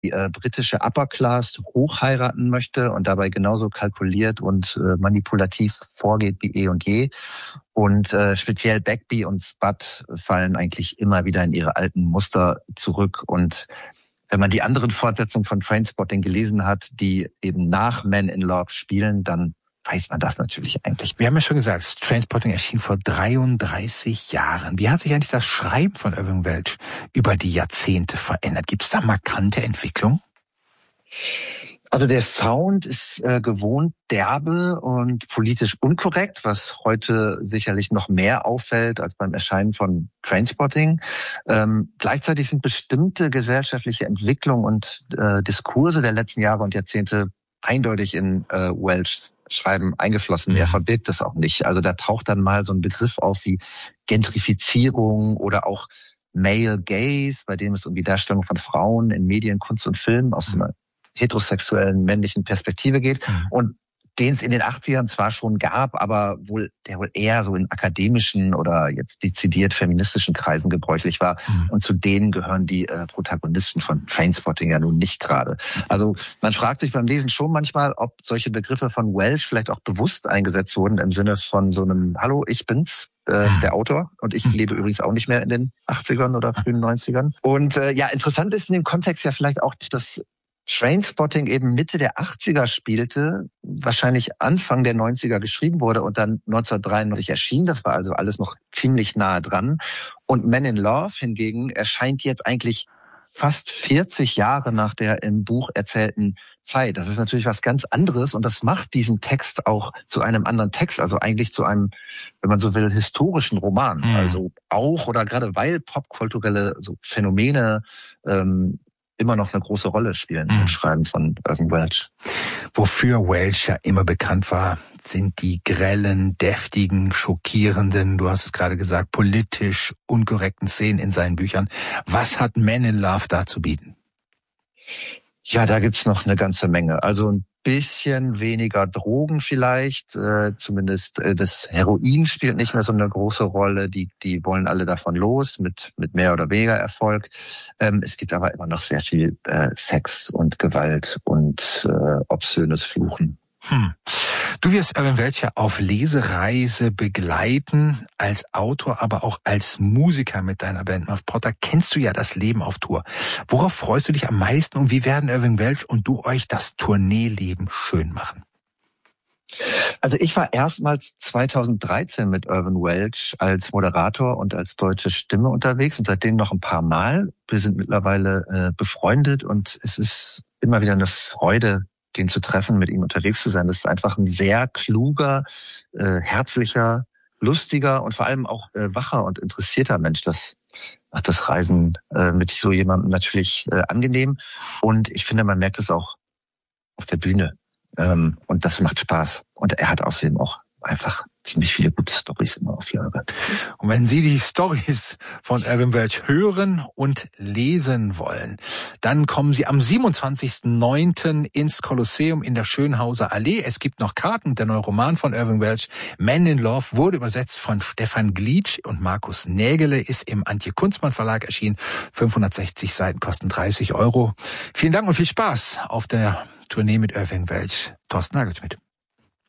britische Upper Class hochheiraten möchte und dabei genauso kalkuliert und manipulativ vorgeht wie eh und je. Und speziell Begbie und Spud fallen eigentlich immer wieder in ihre alten Muster zurück. Und wenn man die anderen Fortsetzungen von Trainspotting gelesen hat, die eben nach Men in Love spielen, dann weiß man das natürlich eigentlich. Wir haben ja schon gesagt, Trainspotting erschien vor 33 Jahren. Wie hat sich eigentlich das Schreiben von Irving Welsh über die Jahrzehnte verändert? Gibt es da markante Entwicklungen? Also der Sound ist gewohnt derbe und politisch unkorrekt, was heute sicherlich noch mehr auffällt als beim Erscheinen von Trainspotting. Gleichzeitig sind bestimmte gesellschaftliche Entwicklungen und Diskurse der letzten Jahre und Jahrzehnte eindeutig in Welsh Schreiben eingeflossen. Er verbirgt das auch nicht. Also da taucht dann mal so ein Begriff auf wie Gentrifizierung oder auch Male Gaze, bei dem es um die Darstellung von Frauen in Medien, Kunst und Film aus einer heterosexuellen männlichen Perspektive geht. Und den es in den 80ern zwar schon gab, aber der wohl eher so in akademischen oder jetzt dezidiert feministischen Kreisen gebräuchlich war. Und zu denen gehören die Protagonisten von Trainspotting ja nun nicht gerade. Also man fragt sich beim Lesen schon manchmal, ob solche Begriffe von Welsh vielleicht auch bewusst eingesetzt wurden im Sinne von so einem Hallo, ich bin's, der Autor. Und ich lebe übrigens auch nicht mehr in den 80ern oder frühen 90ern. Und interessant ist in dem Kontext ja vielleicht auch, dass Trainspotting eben Mitte der 80er spielte, wahrscheinlich Anfang der 90er geschrieben wurde und dann 1993 erschien. Das war also alles noch ziemlich nahe dran. Und Men in Love hingegen erscheint jetzt eigentlich fast 40 Jahre nach der im Buch erzählten Zeit. Das ist natürlich was ganz anderes und das macht diesen Text auch zu einem anderen Text, also eigentlich zu einem, wenn man so will, historischen Roman. Also auch oder gerade weil popkulturelle so Phänomene immer noch eine große Rolle spielen im Schreiben von Irving Welsh. Wofür Welsh ja immer bekannt war, sind die grellen, deftigen, schockierenden, du hast es gerade gesagt, politisch unkorrekten Szenen in seinen Büchern. Was hat Men in Love da zu bieten? Ja, da gibt's noch eine ganze Menge. Also ein bisschen weniger Drogen vielleicht, zumindest das Heroin spielt nicht mehr so eine große Rolle. Die wollen alle davon los mit mehr oder weniger Erfolg. Es gibt aber immer noch sehr viel Sex und Gewalt und obszönes Fluchen. Du wirst Irving Welsh auf Lesereise begleiten, als Autor, aber auch als Musiker mit deiner Band Muff Potter. Kennst du ja das Leben auf Tour. Worauf freust du dich am meisten und wie werden Irving Welsh und du euch das Tourneeleben schön machen? Also ich war erstmals 2013 mit Irving Welsh als Moderator und als deutsche Stimme unterwegs und seitdem noch ein paar Mal. Wir sind mittlerweile befreundet und es ist immer wieder eine Freude, den zu treffen, mit ihm unterwegs zu sein. Das ist einfach ein sehr kluger, herzlicher, lustiger und vor allem auch wacher und interessierter Mensch. Das macht das Reisen mit so jemandem natürlich angenehm. Und ich finde, man merkt es auch auf der Bühne. Und das macht Spaß. Und er hat außerdem auch einfach ziemlich viele gute Storys immer auf Lager. Und wenn Sie die Storys von Irving Welsh hören und lesen wollen, dann kommen Sie am 27.09. ins Kolosseum in der Schönhauser Allee. Es gibt noch Karten. Der neue Roman von Irving Welsh, Men in Love, wurde übersetzt von Stefan Glitsch und Markus Nägele, ist im Antje Kunstmann Verlag erschienen. 560 Seiten kosten 30 €. Vielen Dank und viel Spaß auf der Tournee mit Irving Welsh. Thorsten Nagelschmidt.